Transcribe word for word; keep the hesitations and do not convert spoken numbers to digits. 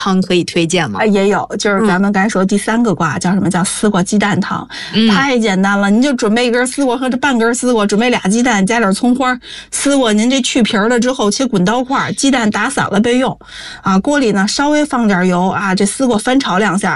汤可以推荐吗？ 啊，也有，就是咱们刚才说第三个卦、嗯、叫什么叫丝瓜鸡蛋汤、嗯，太简单了，您就准备一根丝瓜和这半根丝瓜，准备俩鸡蛋，加点葱花，丝瓜您这去皮了之后切滚刀块，鸡蛋打散了备用。啊，锅里呢稍微放点油啊，这丝瓜翻炒两下。